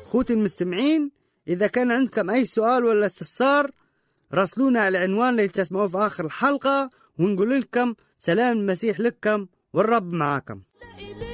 خوتي المستمعين، إذا كان عندكم أي سؤال ولا استفسار راسلونا على العنوان اللي تسمعوه في آخر الحلقة، ونقول لكم سلام المسيح لكم والرب معاكم.